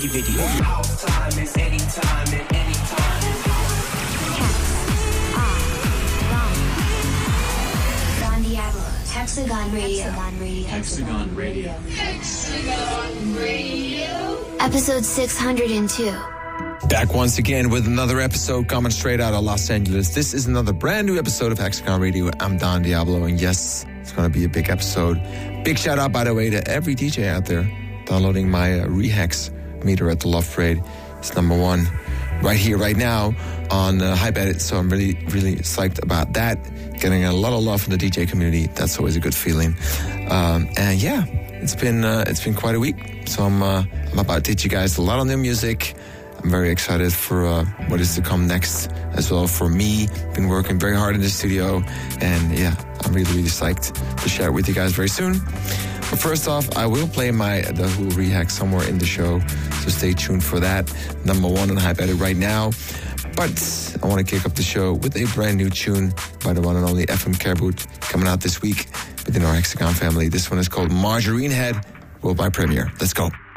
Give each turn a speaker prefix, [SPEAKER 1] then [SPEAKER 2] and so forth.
[SPEAKER 1] Video. House time is anytime and anytime.
[SPEAKER 2] Don Diablo, Hexagon Radio.
[SPEAKER 1] Hexagon Radio.
[SPEAKER 3] Hexagon Radio.
[SPEAKER 2] Episode 602.
[SPEAKER 4] Back once again with another episode coming straight out of Los Angeles. This is another brand new episode of Hexagon Radio. I'm Don Diablo, and yes, it's going to be a big episode. Big shout out, by the way, to every DJ out there downloading my Rehex meter at the Love Parade. It's number one right here, right now on Hype Edit. So I'm really, really psyched about that. Getting a lot of love from the DJ community. That's always a good feeling. And yeah, it's been quite a week. So I'm about to teach you guys a lot of new music. I'm very excited for what is to come next as well for me. Been working very hard in the studio. And yeah, I'm really, really psyched to share it with you guys very soon. But first off, I will play The Who Rehack somewhere in the show. So stay tuned for that. Number one on Hype Edit right now. But I want to kick up the show with a brand new tune by the one and only FM Kerboot coming out this week within our Hexagon family. This one is called Margarine Head, worldwide premiere. Let's go.